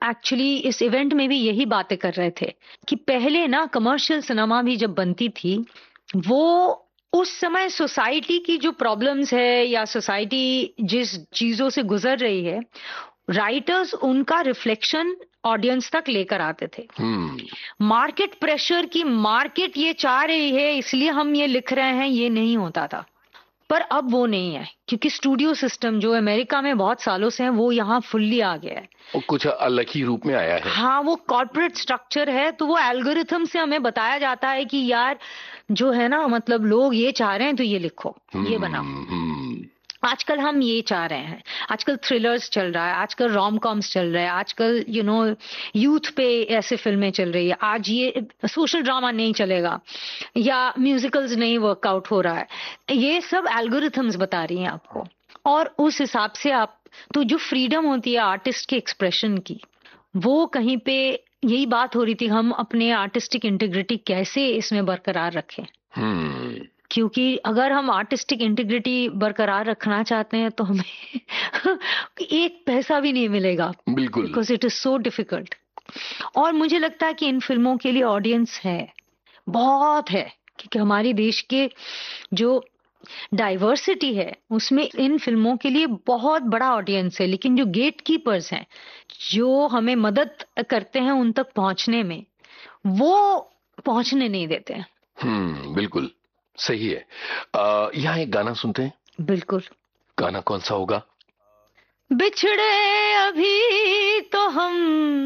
Actually इस event में भी यही बातें कर रहे थे कि पहले ना कमर्शियल सिनेमा भी जब बनती थी, वो उस समय सोसाइटी की जो प्रॉब्लम्स है या सोसाइटी जिस चीजों से गुजर रही है, राइटर्स उनका रिफ्लेक्शन ऑडियंस तक लेकर आते थे। मार्केट प्रेशर की मार्केट ये चाह रही है इसलिए हम ये लिख रहे हैं, ये नहीं होता था। पर अब वो नहीं है, क्योंकि स्टूडियो सिस्टम जो अमेरिका में बहुत सालों से है वो यहाँ फुल्ली आ गया है। वो कुछ अलग ही रूप में आया है। हाँ, वो कॉर्पोरेट स्ट्रक्चर है, तो वो एल्गोरिथम से हमें बताया जाता है कि यार जो है ना, मतलब लोग ये चाह रहे हैं तो ये लिखो, ये बनाओ। आजकल हम ये चाह रहे हैं, आजकल थ्रिलर्स चल रहा है, आजकल रोम कॉम्स चल रहा है, आजकल यूथ पे ऐसे फिल्में चल रही है। आज ये सोशल ड्रामा नहीं चलेगा या म्यूजिकल्स नहीं वर्कआउट हो रहा है, ये सब एल्गोरिथम्स बता रही हैं आपको। और उस हिसाब से आप, तो जो फ्रीडम होती है आर्टिस्ट के एक्सप्रेशन की, वो कहीं पे यही बात हो रही थी, हम अपने आर्टिस्टिक इंटीग्रिटी कैसे इसमें बरकरार रखें। क्योंकि अगर हम आर्टिस्टिक इंटीग्रिटी बरकरार रखना चाहते हैं तो हमें एक पैसा भी नहीं मिलेगा, बिल्कुल, because it is so difficult. और मुझे लगता है कि इन फिल्मों के लिए ऑडियंस है, बहुत है, क्योंकि हमारे देश के जो डाइवर्सिटी है उसमें इन फिल्मों के लिए बहुत बड़ा ऑडियंस है। लेकिन जो गेट कीपर्स हैं, जो हमें मदद करते हैं उन तक पहुंचने में, वो पहुंचने नहीं देते हैं। बिल्कुल सही है। यहाँ एक गाना सुनते हैं। बिल्कुल। गाना कौन सा होगा? बिछड़े अभी तो हम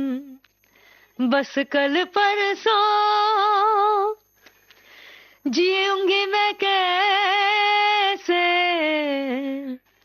बस कल परसों, जीऊंगी मैं कैसे